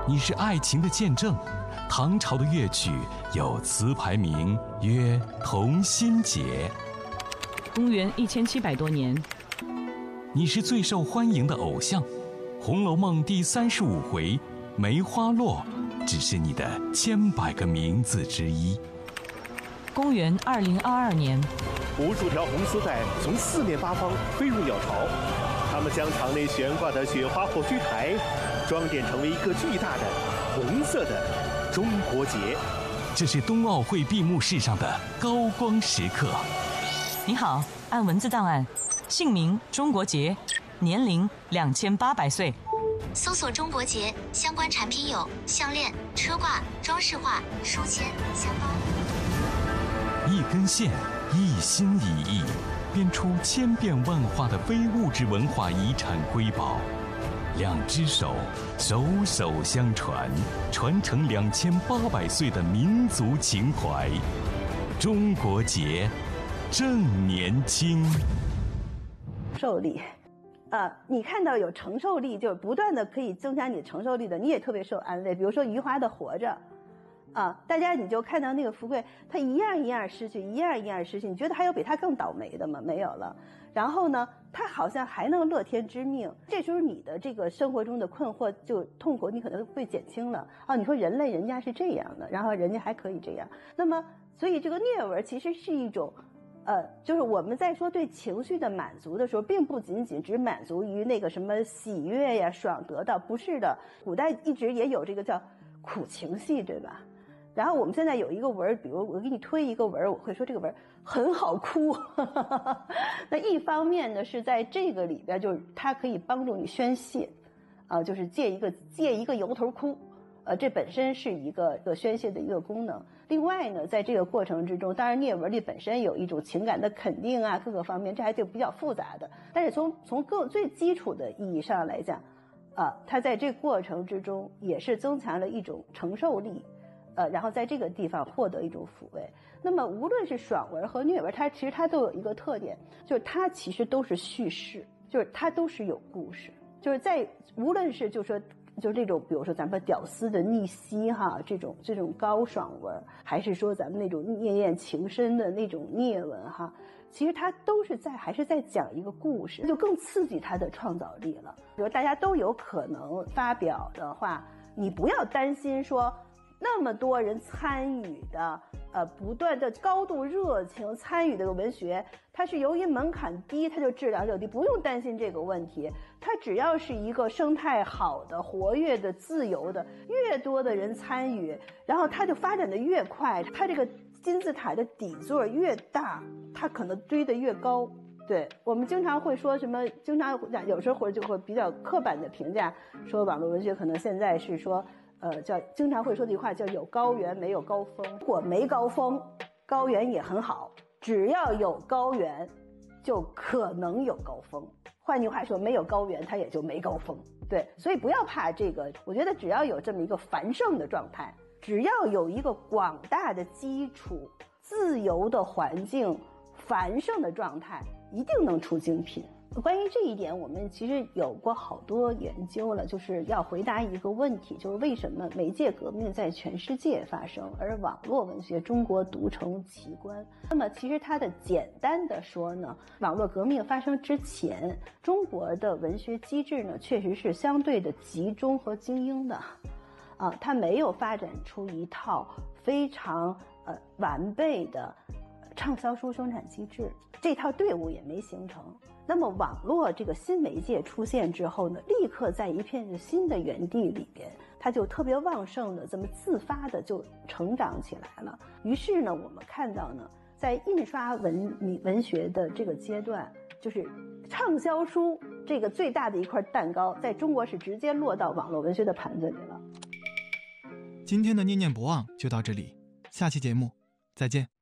你是爱情的见证。唐朝的乐曲有词牌名曰《同心结》。 公元1700多年， 你是最受欢迎的偶像。《红楼梦》第35回梅花落只是你的千百个名字之一。 公元2022年， 无数条红丝带从四面八方飞入鸟巢，它们将场内悬挂的雪花火炬台装点成为一个巨大的红色的中国结。 这是冬奥会闭幕式上的高光时刻。 你好，按文字档案，姓名中国结，年龄2800岁。 搜索中国结相关产品有项链、车挂、装饰画、书签、香包。 一根线，一心一意，编出千变万化的非物质文化遗产瑰宝。两只手，手手相传，传承2800岁的民族情怀。中国结，正年轻。 受力，你看到有承受力，就是不断的可以增加你的承受力的，你也特别受安慰。比如说余华的《活着》。大家你就看到那个福贵，他一样一样失去，一样一样失去，你觉得还有比他更倒霉的吗？没有了。然后呢，他好像还能乐天知命，这时候你的这个生活中的困惑就痛苦，你可能会减轻了。你说人类人家是这样的，然后人家还可以这样。那么，所以这个虐文其实是一种，就是我们在说对情绪的满足的时候，并不仅仅只满足于那个什么喜悦呀、爽得到，不是的。古代一直也有这个叫苦情戏，对吧？然后我们现在有一个文，比如我给你推一个文，我会说这个文很好哭。那一方面呢，是在这个里边，就是它可以帮助你宣泄，就是借一个由头哭，这本身是一个宣泄的一个功能。另外呢，在这个过程之中，当然虐文里本身有一种情感的肯定啊，各个方面，这还就比较复杂的。但是从最基础的意义上来讲，它在这个过程之中也是增强了一种承受力。然后在这个地方获得一种抚慰。那么无论是爽文和虐文，其实它都有一个特点，就是它其实都是叙事，就是它都是有故事，就是在无论是就是这种，比如说咱们屌丝的逆袭哈，这种高爽文，还是说咱们那种孽艳情深的那种孽文哈，其实它都是还是在讲一个故事，就更刺激它的创造力了。比如大家都有可能发表的话，你不要担心说那么多人参与的，不断的高度热情参与这个文学，它是由于门槛低，它就质量就低，不用担心这个问题。它只要是一个生态好的、活跃的、自由的，越多的人参与，然后它就发展的越快，它这个金字塔的底座越大，它可能堆得越高。对，我们经常会说什么，有时候就会比较刻板的评价，说网络文学可能现在是说。经常会说的一句话叫有高原没有高峰。如果没高峰，高原也很好，只要有高原就可能有高峰。换句话说，没有高原它也就没高峰。对，所以不要怕这个，我觉得只要有这么一个繁盛的状态，只要有一个广大的基础、自由的环境、繁盛的状态，一定能出精品。关于这一点，我们其实有过好多研究了，就是要回答一个问题，就是为什么媒介革命在全世界发生，而网络文学中国独成奇观。那么其实它的简单的说呢，网络革命发生之前，中国的文学机制呢确实是相对的集中和精英的，它没有发展出一套非常完备的畅销书生产机制，这套队伍也没形成。那么网络这个新媒介出现之后呢，立刻在一片新的园地里边，它就特别旺盛的这么自发的就成长起来了。于是呢，我们看到呢，在印刷文学的这个阶段，就是畅销书这个最大的一块蛋糕，在中国是直接落到网络文学的盘子里了。 今天的念念不忘就到这里，下期节目再见。